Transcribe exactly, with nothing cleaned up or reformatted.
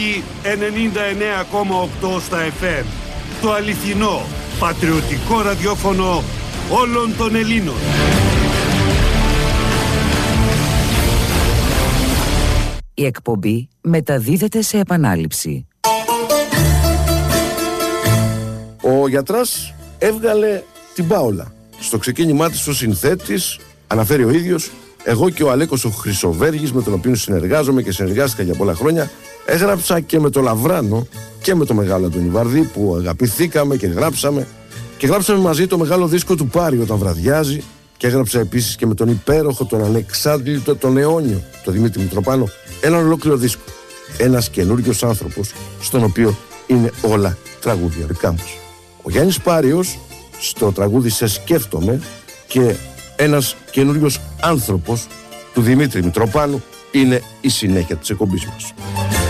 Κυριακή ενενήντα εννέα κόμμα οκτώ στα εφ εμ. Το αληθινό, πατριωτικό ραδιόφωνο όλων των Ελλήνων. Η εκπομπή μεταδίδεται σε επανάληψη. Ο Γιατράς έβγαλε την Πάολα. Στο ξεκίνημά της ο συνθέτης αναφέρει ο ίδιος: εγώ και ο Αλέκος ο Χρυσοβέργης, με τον οποίο συνεργάζομαι και συνεργάστηκα για πολλά χρόνια, έγραψα και με τον Λαβράνο και με τον μεγάλο Αντώνη Βαρδί, που αγαπηθήκαμε και γράψαμε. Και γράψαμε μαζί το μεγάλο δίσκο του Πάρη, Όταν βραδιάζει. Και έγραψα επίσης και με τον υπέροχο, τον ανεξάντλητο, τον αιώνιο, τον Δημήτρη Μητροπάνο, έναν ολόκληρο δίσκο. Ένας καινούριος άνθρωπος, στον οποίο είναι όλα τραγούδια δικά μας. Ο Γιάννης Πάριος στο τραγούδι «Σε σκέφτομαι» και ένας καινούριος άνθρωπος του Δημήτρη Μητροπάνου είναι η συνέχεια της εκπομπής μας.